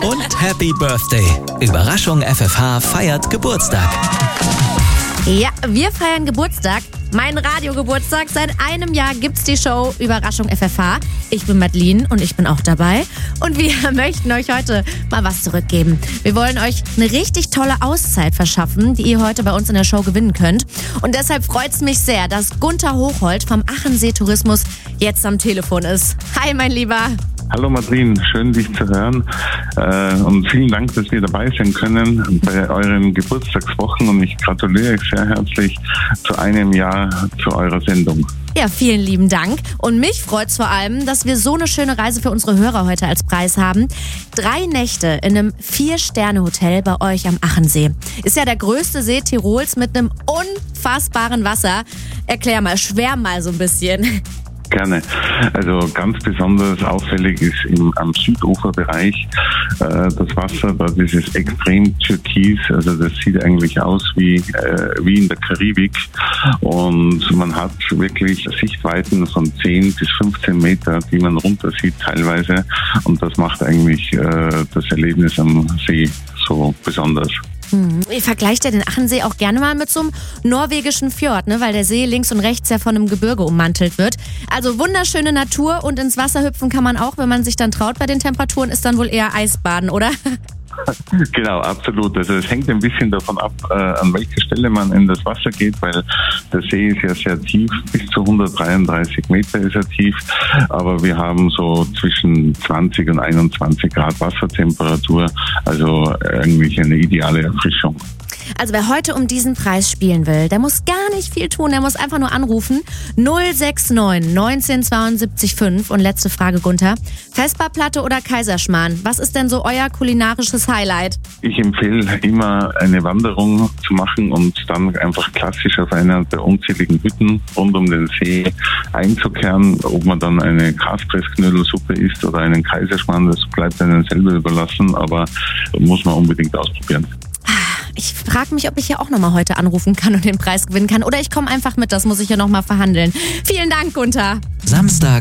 Und Happy Birthday. Überraschung FFH feiert Geburtstag. Ja, wir feiern Geburtstag. Mein Radiogeburtstag. Seit einem Jahr gibt's die Show Überraschung FFH. Ich bin Madeline und ich bin auch dabei. Und wir möchten euch heute mal was zurückgeben. Wir wollen euch eine richtig tolle Auszeit verschaffen, die ihr heute bei uns in der Show gewinnen könnt. Und deshalb freut's mich sehr, dass Gunther Hochhold vom Achensee Tourismus jetzt am Telefon ist. Hi, mein Lieber. Hallo Madeline, schön dich zu hören und vielen Dank, dass wir dabei sein können bei euren Geburtstagswochen und ich gratuliere euch sehr herzlich zu einem Jahr zu eurer Sendung. Ja, vielen lieben Dank. Und mich freut's vor allem, dass wir so eine schöne Reise für unsere Hörer heute als Preis haben. 3 Nächte in einem 4-Sterne-Hotel bei euch am Achensee. Ist ja der größte See Tirols mit einem unfassbaren Wasser. Erklär mal, schwärm mal so ein bisschen. Gerne. Also ganz besonders auffällig ist am Süduferbereich das Wasser. Dort ist es extrem türkis. Also das sieht eigentlich aus wie in der Karibik. Und man hat wirklich Sichtweiten von 10 bis 15 Meter, die man runter sieht teilweise. Und das macht eigentlich das Erlebnis am See so besonders. Ihr vergleicht ja den Achensee auch gerne mal mit so einem norwegischen Fjord, ne? Weil der See links und rechts ja von einem Gebirge ummantelt wird. Also wunderschöne Natur und ins Wasser hüpfen kann man auch, wenn man sich dann traut bei den Temperaturen, ist dann wohl eher Eisbaden, oder? Genau, absolut. Also es hängt ein bisschen davon ab, an welcher Stelle man in das Wasser geht, weil der See ist ja sehr tief, bis zu 133 Meter ist er tief, aber wir haben so zwischen 20 und 21 Grad Wassertemperatur, also eigentlich eine ideale Erfrischung. Also wer heute um diesen Preis spielen will, der muss gar nicht viel tun, der muss einfach nur anrufen. 069 19 72 5. Und letzte Frage, Gunther. Vesperplatte oder Kaiserschmarrn? Was ist denn so euer kulinarisches Highlight? Ich empfehle immer eine Wanderung zu machen und dann einfach klassisch auf einer der unzähligen Hütten rund um den See einzukehren. Ob man dann eine Kaspressknödelsuppe isst oder einen Kaiserschmarrn, das bleibt einem selber überlassen, aber muss man unbedingt ausprobieren. Ich frage mich, ob ich ja auch nochmal heute anrufen kann und den Preis gewinnen kann. Oder ich komme einfach mit, das muss ich ja nochmal verhandeln. Vielen Dank, Gunther. Samstag